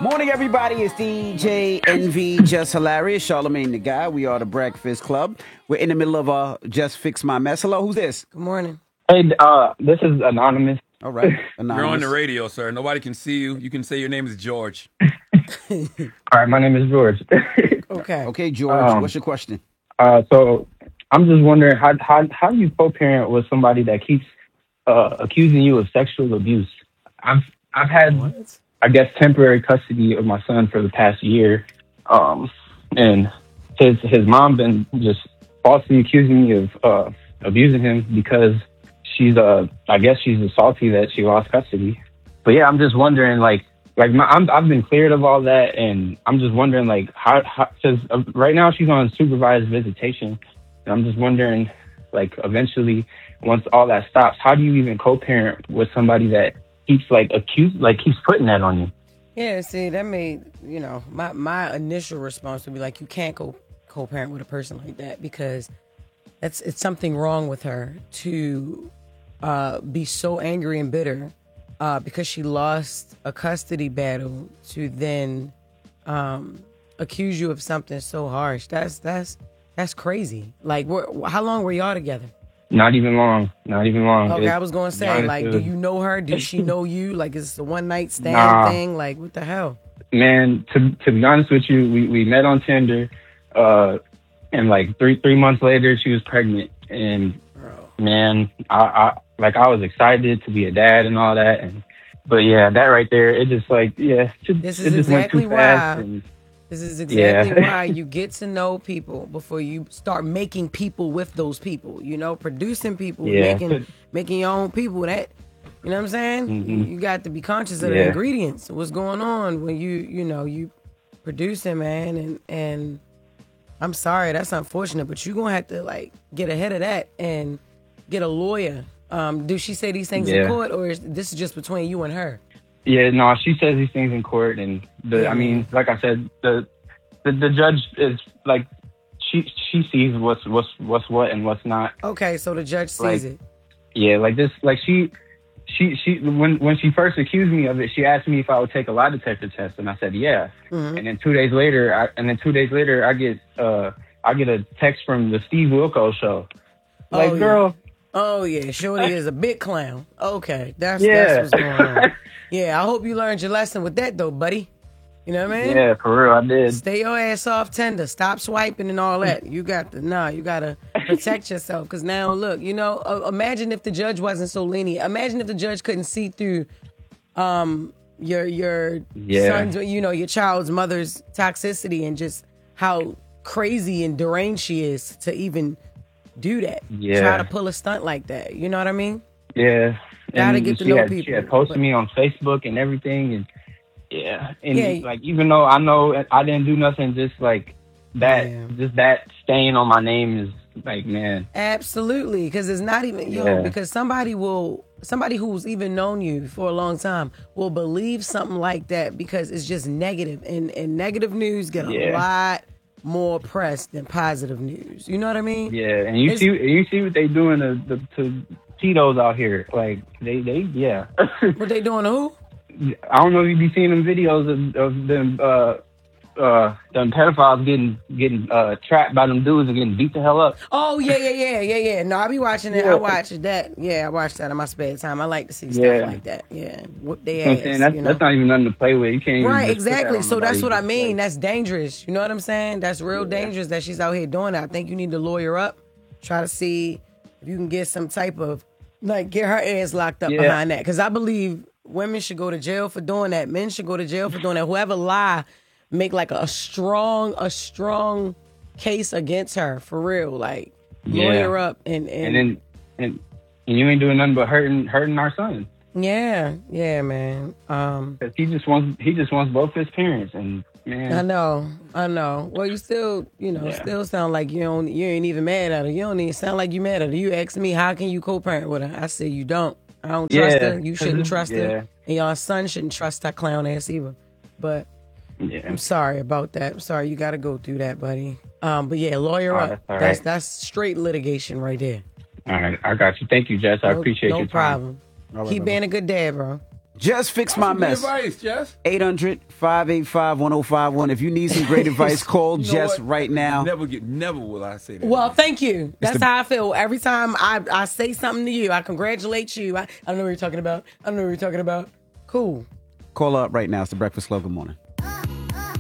Morning, everybody. It's DJ NV, Just Hilarious, Charlemagne the Guy. We are the Breakfast Club. We're in the middle of Just Fix My Mess. Hello, who's this? Good morning. Hey, this is Anonymous. All right, You're on the anonymous. radio, sir. Nobody can see you. You can say your name is George. All right, my name is George. Okay. Okay, George, what's your question? So I'm just wondering how do you co-parent with somebody that keeps accusing you of sexual abuse? I've had What? I guess temporary custody of my son for the past year, and his mom been just falsely accusing me of abusing him because she's I guess she's salty that she lost custody. But yeah, I'm just wondering I've been cleared of all that, and I'm just wondering how because right now she's on supervised visitation, and I'm just wondering eventually once all that stops, how do you even co-parent with somebody that keeps keeps putting that on you? Yeah, see, that made, my initial response would be like, you can't co-parent with a person like that because it's something wrong with her to be so angry and bitter because she lost a custody battle to then accuse you of something so harsh. That's crazy. Like, how long were y'all together? Not even long. Okay, I was going to say, do you know her? Does she know you? Like, is it a one-night stand thing? Like, what the hell? Man, to be honest with you, we met on Tinder, and three months later, she was pregnant. And man, I was excited to be a dad and all that. But yeah, that right there, it just This is exactly why. This is exactly why you get to know people before you start making people with those people. Producing people, making your own people. That, you know what I'm saying? Mm-hmm. You got to be conscious of the ingredients. What's going on when you producing, man? And I'm sorry, that's unfortunate, but you're gonna have to get ahead of that and get a lawyer. Do she say these things in court, or is this just between you and her? Yeah, no, she says these things in court, and I mean, like I said, the judge is she sees what's what and what's not. Okay, so the judge sees it. Yeah, she when she first accused me of it, she asked me if I would take a lie detector test, and I said yeah. Mm-hmm. And then 2 days later, I get a text from the Steve Wilkos show. Girl. Oh yeah, Shorty is a big clown. Okay, that's what's going on. Yeah, I hope you learned your lesson with that though, buddy. You know what I mean? Yeah, for real, I did. Stay your ass off Tinder. Stop swiping and all that. You got to protect yourself. Because now, look, imagine if the judge wasn't so lenient. Imagine if the judge couldn't see through your son's, your child's mother's toxicity and just how crazy and deranged she is to even do that. Yeah. Try to pull a stunt like that. You know what I mean? Yeah. Gotta get to know people. She had posted me on Facebook and everything, and even though I know I didn't do nothing, just that stain on my name is man. Absolutely, because it's not even because somebody who's even known you for a long time will believe something like that because it's just negative, and negative news get a lot more press than positive news. You know what I mean? Yeah, and you see what they doing to Tito's out here. They What they doing to who? I don't know if you be seeing them videos of them them pedophiles getting trapped by them dudes and getting beat the hell up. Oh yeah. No, I be watching it. I watch that. Yeah, I watch that in my spare time. I like to see stuff like that. Yeah, whoop their ass. That's not even nothing to play with. You can't even right, exactly. So that's what I mean. That's dangerous. You know what I'm saying? That's real dangerous that she's out here doing that. I think you need to lawyer up, try to see if you can get some type of get her ass locked up behind that. Because I believe women should go to jail for doing that. Men should go to jail for doing that. Whoever lie, make a strong case against her for real. Lawyer up and you ain't doing nothing but hurting our son. Yeah, man. 'Cause he just wants both his parents, and man. I know. Well, you still, still sound like you ain't even mad at her. You don't even sound like you mad at her. You ask me, how can you co-parent with her? I say you don't. I don't trust her. You shouldn't trust her. And your son shouldn't trust that clown ass either. But I'm sorry about that. I'm sorry you got to go through that, buddy. But yeah, lawyer up. That's straight litigation right there. All right, I got you. Thank you, Jess. I appreciate your time. No problem. Keep being a good dad, bro. Just fix my Good mess. advice, Jess. 800-585-1051. If you need some great advice, call You know Jess what? right now. Never will I say that. Well, thank you. That's the- how I feel. Every time I say something to you, I congratulate you. I don't know what you're talking about. Cool. Call up right now. It's the Breakfast Club. Good morning.